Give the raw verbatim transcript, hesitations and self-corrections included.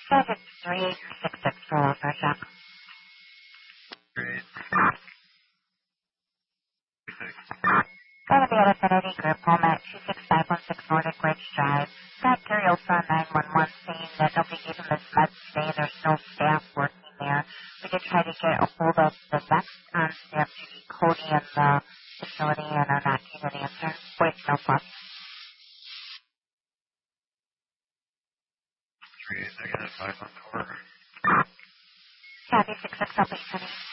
Seven three six six for for shop. Great. Gonna be at Affinity Group home at two six five one six Nordic Ridge Drive. Got Curios on nine one one saying that nobody gave him his meds today. There's no staff working there. We did try to get a hold of the next on staff to be Cody in the facility and are not getting an answer. Wait, no fuss. Three, negative five one four. Copy six six, I'll be